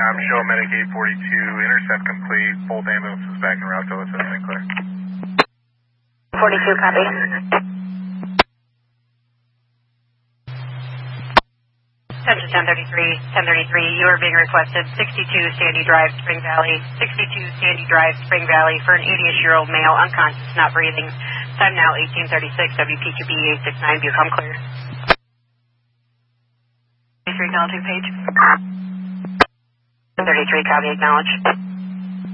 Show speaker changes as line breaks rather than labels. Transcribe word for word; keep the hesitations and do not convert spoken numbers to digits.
Um, show Medic eight forty-two, intercept complete, both ambulances back en route to O S S Saint Clair.
forty-two, copy.
Attention ten thirty-three, ten thirty-three, you are being requested sixty-two Sandy Drive, Spring Valley, sixty-two Sandy Drive, Spring Valley for an eighty-ish-year-old male, unconscious, not breathing. Time now eighteen thirty-six, W P Q B eight six nine, Bucom clear.
thirty-three, acknowledging page.
ten thirty-three, copy, acknowledge.